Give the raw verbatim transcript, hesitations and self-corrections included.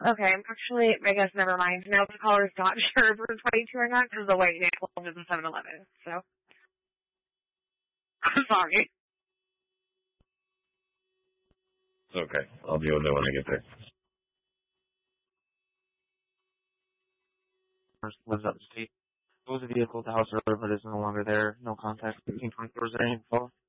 Okay, actually, I guess never mind. Now the caller's not sure if it's twenty-two or not because the white nail is a seven eleven, so. I'm sorry. Okay, I'll deal with it when I get there. Lives up to state. It was a vehicle, the house or river is no longer there. No contact. fifteen twenty-four, is there any info?